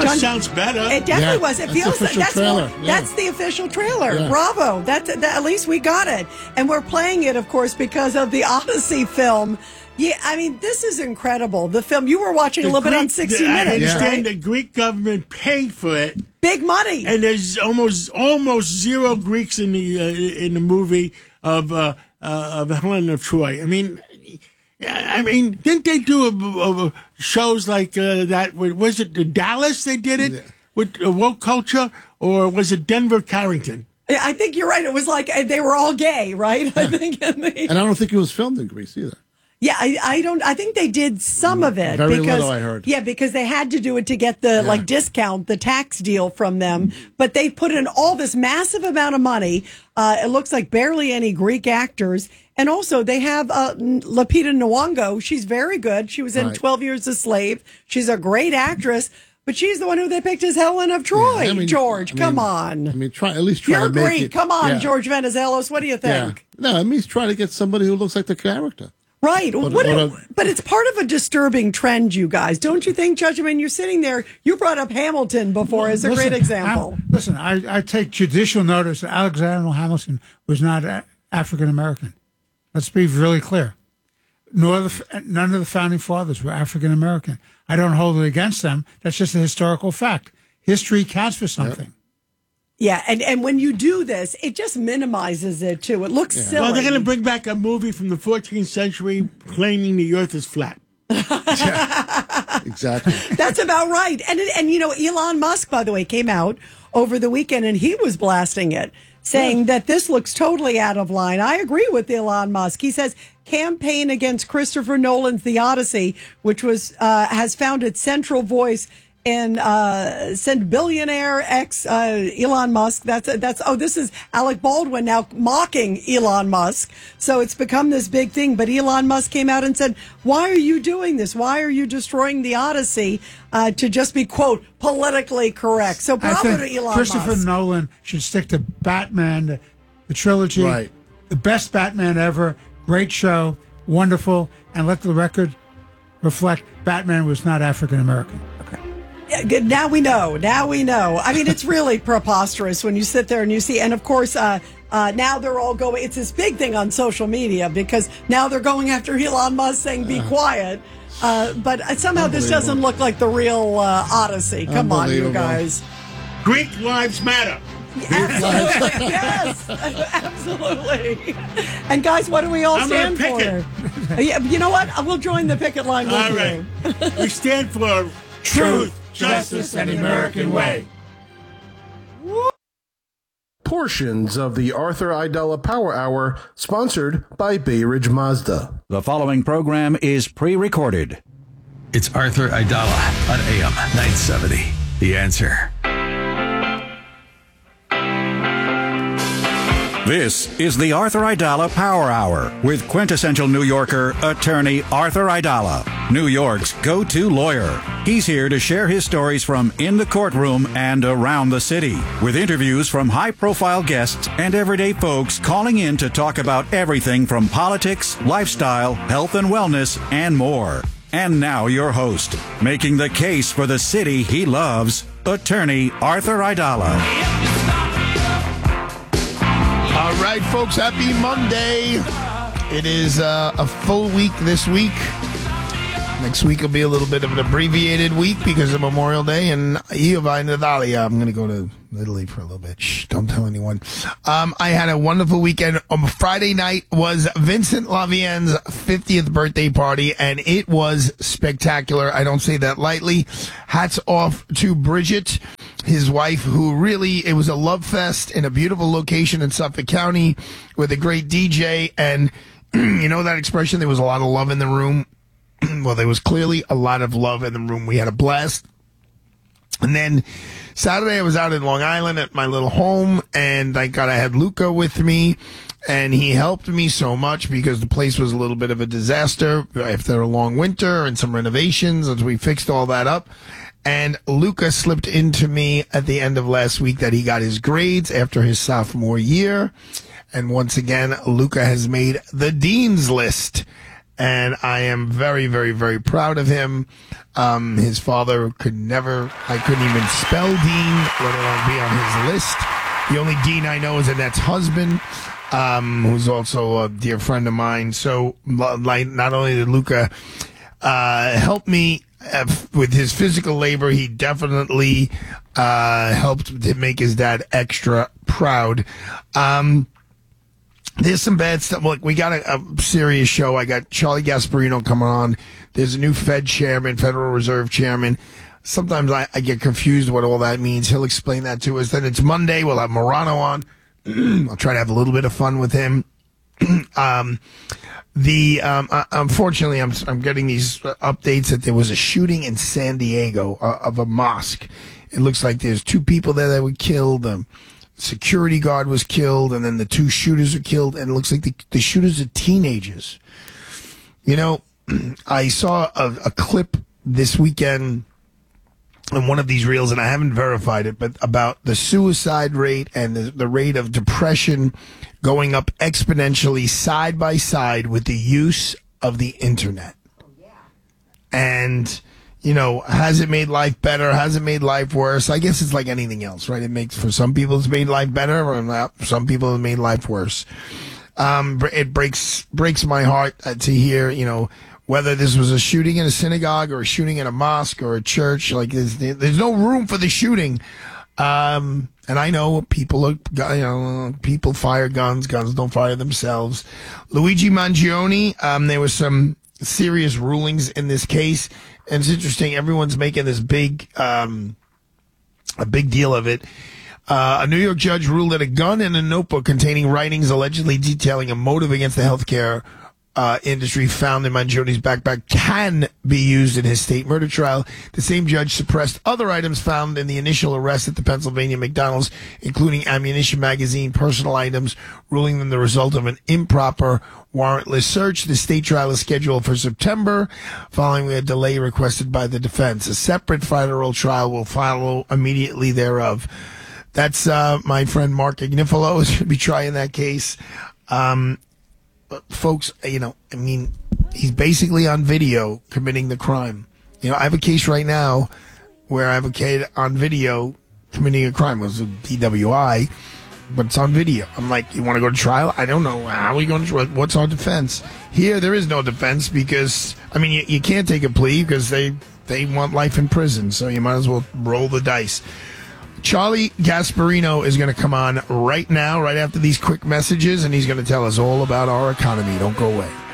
That sounds better. It definitely was. It feels trailer. That's the official trailer. Yeah. Bravo. That at least we got it. And we're playing it, of course, because of the Odyssey film. Yeah, I mean, this is incredible. The film, you were watching a little bit on 60 Minutes, I understand right? the Greek government paid for it. Big money. And there's almost zero Greeks in the movie of Helen of Troy. I mean, didn't they do shows like that? Was it Dallas? They did it with woke culture, or was it Denver Carrington? I think you're right. It was like they were all gay, right? I think. And I don't think it was filmed in Greece either. Yeah, I think they did some of it. Very because, little, I heard. Yeah, because they had to do it to get the discount, the tax deal from them. But they put in all this massive amount of money. It looks like barely any Greek actors. And also they have Lupita Nyong'o. She's very good. She was in 12 Years a Slave. She's a great actress. But she's the one who they picked as Helen of Troy. Yeah, George, come on. I mean, at least try You're to make Greek. it. Come on, yeah. George Venizelos. What do you think? Yeah. No, it means try to get somebody who looks like the character. Right. But it's part of a disturbing trend, you guys. Don't you think, Judge? I mean, you're sitting there. You brought up Hamilton before as a great example. I take judicial notice that Alexander Hamilton was not African American. Let's be really clear. None of the founding fathers were African American. I don't hold it against them. That's just a historical fact. History counts for something. Yeah, and when you do this, it just minimizes it, too. It looks silly. Well, they're going to bring back a movie from the 14th century claiming the earth is flat. Exactly. That's about right. And you know, Elon Musk, by the way, came out over the weekend, and he was blasting it, saying that this looks totally out of line. I agree with Elon Musk. He says, campaign against Christopher Nolan's The Odyssey, which has found its central voice in send billionaire Elon Musk. This is Alec Baldwin now mocking Elon Musk. So it's become this big thing. But Elon Musk came out and said, why are you doing this? Why are you destroying the Odyssey to just be, quote, politically correct? So bravo to Elon Christopher Musk. Nolan should stick to Batman, the trilogy, right. The best Batman ever, great show, wonderful, and let the record reflect Batman was not African American. Now we know. I mean, it's really preposterous when you sit there and you see, and of course, now they're all going, it's this big thing on social media because now they're going after Elon Musk saying, be quiet. But somehow this doesn't look like the real Odyssey. Come on, you guys. Greek lives matter. Absolutely. Yes, absolutely. And guys, what do we all stand for? You know what? We'll join the picket line with all you. Right. We stand for truth, justice, and the American way. Portions of the Arthur Aidala Power Hour sponsored by Bay Ridge Mazda. The following program is pre-recorded. It's Arthur Aidala on AM 970. The Answer. This is the Arthur Aidala Power Hour with quintessential New Yorker attorney Arthur Aidala, New York's go-to lawyer. He's here to share his stories from in the courtroom and around the city, with interviews from high-profile guests and everyday folks calling in to talk about everything from politics, lifestyle, health and wellness, and more. And now your host, making the case for the city he loves, attorney Arthur Aidala. All right, folks, happy Monday. It is a full week this week. Next week will be a little bit of an abbreviated week because of Memorial Day. And io vai Natalia. I'm going to go to Italy for a little bit. Shh, don't tell anyone. I had a wonderful weekend. Friday night was Vincent Lavienne's 50th birthday party, and it was spectacular. I don't say that lightly. Hats off to Bridget, his wife, who really, it was a love fest in a beautiful location in Suffolk County with a great DJ. And you know that expression, there was a lot of love in the room? Well, there was clearly a lot of love in the room. We had a blast. And then Saturday I was out in Long Island at my little home, and thank God I had Luca with me, and he helped me so much because the place was a little bit of a disaster after a long winter and some renovations as we fixed all that up. And Luca slipped into me at the end of last week that he got his grades after his sophomore year. And once again, Luca has made the dean's list. and I am very, very, very proud of him. His father I couldn't even spell Dean, let alone be on his list. The only Dean I know is Annette's husband, who's also a dear friend of mine. So, like, not only did Luca help me with his physical labor, he definitely helped to make his dad extra proud. There's some bad stuff. Look, we got a serious show. I got Charlie Gasparino coming on. There's a new Federal Reserve chairman. Sometimes I get confused what all that means. He'll explain that to us. Then it's Monday. We'll have Morano on. I'll try to have a little bit of fun with him. Unfortunately, I'm getting these updates that there was a shooting in San Diego of a mosque. It looks like there's 2 people there that were killed. Security guard was killed, and then the 2 shooters were killed, and it looks like the shooters are teenagers. You know, I saw a clip this weekend on one of these reels, and I haven't verified it, but about the suicide rate and the rate of depression going up exponentially side by side with the use of the internet. And, you know, has it made life better? Has it made life worse? I guess it's like anything else, right? For some people it's made life better, or some people it's made life worse. It breaks my heart to hear, you know, whether this was a shooting in a synagogue or a shooting in a mosque or a church. Like, there's no room for the shooting. And I know people fire guns don't fire themselves. Luigi Mangione, there was some serious rulings in this case. And it's interesting, everyone's making this a big deal of it. A New York judge ruled that a gun and a notebook containing writings allegedly detailing a motive against the healthcare industry found in Mangione's backpack can be used in his state murder trial. The same judge suppressed other items found in the initial arrest at the Pennsylvania McDonald's, including ammunition magazine, personal items, ruling them the result of an improper warrantless search. The state trial is scheduled for September, following a delay requested by the defense. A separate federal trial will follow immediately thereof. That's my friend Mark Agnifilo is going to be trying that case. Folks, you know, I mean, he's basically on video committing the crime. You know, I have a case right now where I have a kid on video committing a crime. It was a DWI, but it's on video. I'm like, you want to go to trial? I don't know. How are we going to trial? What's our defense? Here, there is no defense because, I mean, you can't take a plea because they want life in prison, so you might as well roll the dice. Charlie Gasparino is going to come on right now, right after these quick messages, and he's going to tell us all about our economy. Don't go away.